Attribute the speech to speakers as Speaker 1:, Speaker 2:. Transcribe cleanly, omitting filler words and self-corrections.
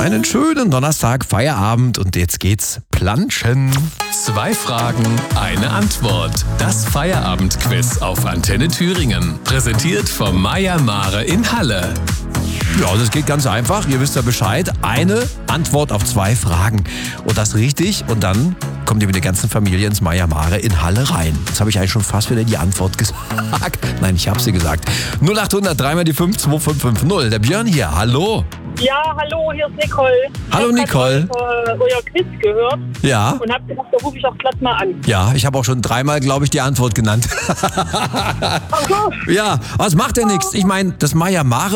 Speaker 1: Einen schönen Donnerstag, Feierabend und jetzt geht's planschen.
Speaker 2: 2 Fragen, eine Antwort. Das Feierabendquiz auf Antenne Thüringen. Präsentiert vom Meier Mare in Halle.
Speaker 1: Ja, das geht ganz einfach. Ihr wisst ja Bescheid. Eine Antwort auf 2 Fragen. Und das richtig. Und dann kommt ihr mit der ganzen Familie ins Meier Mare in Halle rein. Jetzt habe ich eigentlich schon fast wieder die Antwort gesagt. Nein, ich habe sie gesagt. 0800 3 die 5 2550. Der Björn hier. Hallo.
Speaker 3: Ja, hallo, hier ist Nicole.
Speaker 1: Hallo, Nicole.
Speaker 3: Ich habe euer Quiz gehört
Speaker 1: Ja.
Speaker 3: und habe gedacht, da rufe ich auch glatt mal an.
Speaker 1: Ja, ich habe auch schon 3-mal, glaube ich, die Antwort genannt.
Speaker 3: Ach so.
Speaker 1: Ja, aber es macht ja nichts. Ich meine, das Meier Mare